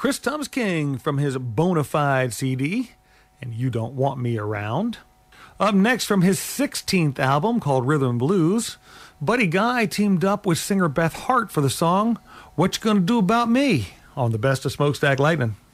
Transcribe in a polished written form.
Chris Thomas King from his Bonafide CD, and You Don't Want Me Around. Up next from his 16th album called Rhythm and Blues, Buddy Guy teamed up with singer Beth Hart for the song What You Gonna Do About Me on the Best of Smokestack Lightning.